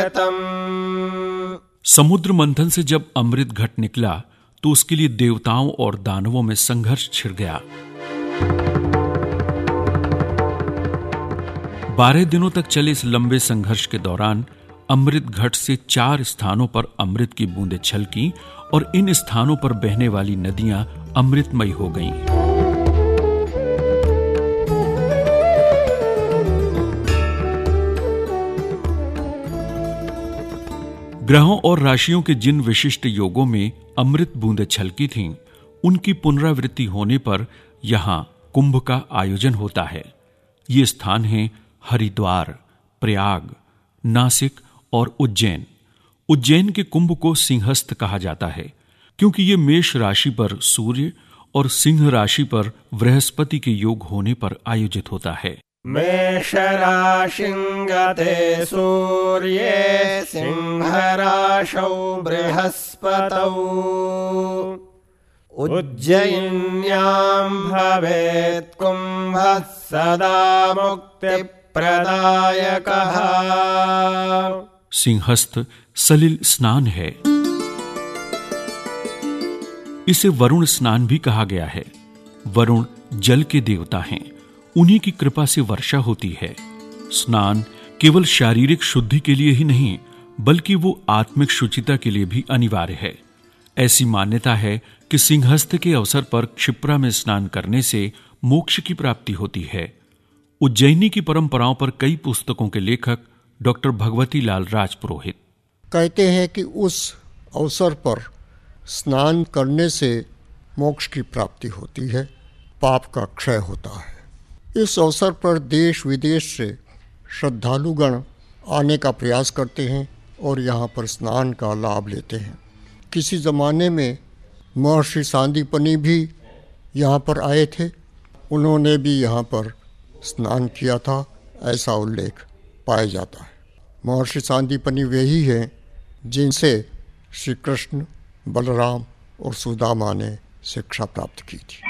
समुद्र मंथन से जब अमृत घट निकला तो उसके लिए देवताओं और दानवों में संघर्ष छिड़ गया। 12 दिनों तक चले इस लंबे संघर्ष के दौरान अमृत घट से 4 स्थानों पर अमृत की बूंदें छलकीं और इन स्थानों पर बहने वाली नदियां अमृतमयी हो गईं। ग्रहों और राशियों के जिन विशिष्ट योगों में अमृत बूंदें छलकी थीं, उनकी पुनरावृत्ति होने पर यहां कुंभ का आयोजन होता है। ये स्थान हैं हरिद्वार, प्रयाग, नासिक और उज्जैन। उज्जैन के कुंभ को सिंहस्थ कहा जाता है क्योंकि ये मेष राशि पर सूर्य और सिंह राशि पर बृहस्पति के योग होने पर आयोजित होता है। मेष राशिं गते सूर्ये सिंह राशौ बृहस्पतौ उज्जयिन्यां भवेत् कुंभः सदा मुक्ति प्रदायकः। सिंहस्थ सलिल स्नान है। इसे वरुण स्नान भी कहा गया है। वरुण जल के देवता हैं, उन्हीं की कृपा से वर्षा होती है। स्नान केवल शारीरिक शुद्धि के लिए ही नहीं बल्कि वो आत्मिक शुचिता के लिए भी अनिवार्य है। ऐसी मान्यता है कि सिंहस्थ के अवसर पर क्षिप्रा में स्नान करने से मोक्ष की प्राप्ति होती है। उज्जैनी की परंपराओं पर कई पुस्तकों के लेखक डॉक्टर भगवती लाल राजपुरोहित कहते हैं कि उस अवसर पर स्नान करने से मोक्ष की प्राप्ति होती है, पाप का क्षय होता है। इस अवसर पर देश विदेश से श्रद्धालुगण आने का प्रयास करते हैं और यहाँ पर स्नान का लाभ लेते हैं। किसी ज़माने में महर्षि सांदीपनि भी यहाँ पर आए थे, उन्होंने भी यहाँ पर स्नान किया था, ऐसा उल्लेख पाया जाता है। महर्षि सांदीपनि वे ही हैं जिनसे श्री कृष्ण, बलराम और सुदामा ने शिक्षा प्राप्त की थी।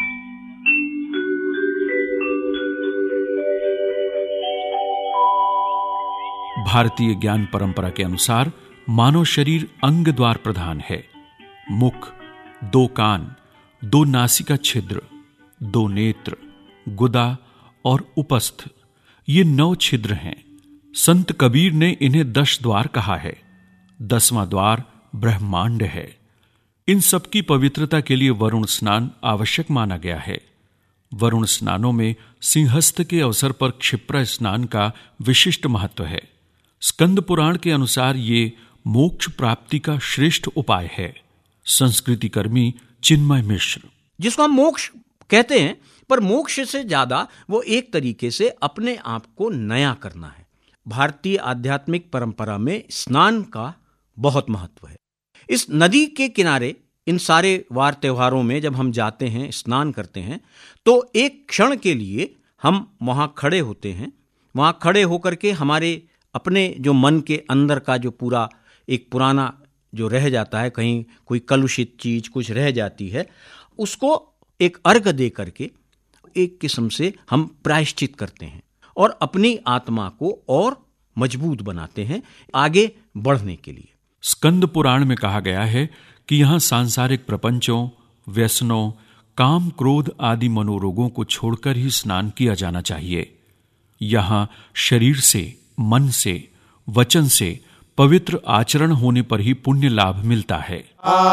भारतीय ज्ञान परंपरा के अनुसार मानव शरीर अंग द्वार प्रधान है। मुख, 2 कान, 2 नासिका छिद्र, 2 नेत्र, गुदा और उपस्थ, ये 9 छिद्र हैं। संत कबीर ने इन्हें 10 द्वार कहा है। 10वां द्वार ब्रह्मांड है। इन सबकी पवित्रता के लिए वरुण स्नान आवश्यक माना गया है। वरुण स्नानों में सिंहस्थ के अवसर पर क्षिप्रा स्नान का विशिष्ट महत्व है। स्कंद पुराण के अनुसार ये मोक्ष प्राप्ति का श्रेष्ठ उपाय है। संस्कृति कर्मी चिन्मय मिश्र, जिसको हम मोक्ष कहते हैं, पर मोक्ष से ज्यादा वो एक तरीके से अपने आप को नया करना है। भारतीय आध्यात्मिक परंपरा में स्नान का बहुत महत्व है। इस नदी के किनारे इन सारे वार त्योहारों में जब हम जाते हैं, स्नान करते हैं, तो एक क्षण के लिए हम वहां खड़े होते हैं। वहां खड़े होकर के हमारे अपने जो मन के अंदर का जो पूरा एक पुराना जो रह जाता है, कहीं कोई कलुषित चीज कुछ रह जाती है, उसको एक अर्घ दे करके एक किस्म से हम प्रायश्चित करते हैं और अपनी आत्मा को और मजबूत बनाते हैं आगे बढ़ने के लिए। स्कंद पुराण में कहा गया है कि यहां सांसारिक प्रपंचों, व्यसनों, काम, क्रोध आदि मनोरोगों को छोड़कर ही स्नान किया जाना चाहिए। यहां शरीर से, मन से, वचन से पवित्र आचरण होने पर ही पुण्य लाभ मिलता है।